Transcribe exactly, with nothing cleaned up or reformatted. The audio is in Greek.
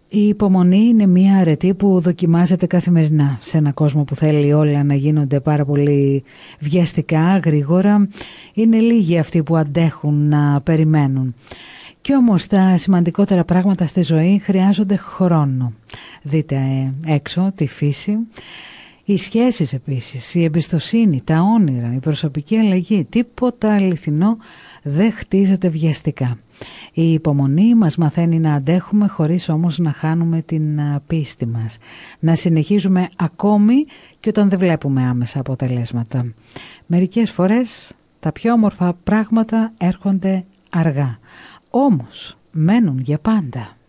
Η υπομονή είναι μια αρετή που δοκιμάζεται καθημερινά σε έναν κόσμο που θέλει όλα να γίνονται πάρα πολύ βιαστικά, γρήγορα. Είναι λίγοι αυτοί που αντέχουν να περιμένουν. Κι όμως τα σημαντικότερα πράγματα στη ζωή χρειάζονται χρόνο. Δείτε ε, έξω τη φύση, οι σχέσεις επίσης, η εμπιστοσύνη, τα όνειρα, η προσωπική αλλαγή. Τίποτα αληθινό δεν χτίζεται βιαστικά. Η υπομονή μας μαθαίνει να αντέχουμε χωρίς όμως να χάνουμε την πίστη μας. Να συνεχίζουμε ακόμη και όταν δεν βλέπουμε άμεσα αποτελέσματα. Μερικές φορές τα πιο όμορφα πράγματα έρχονται αργά, όμως μένουν για πάντα.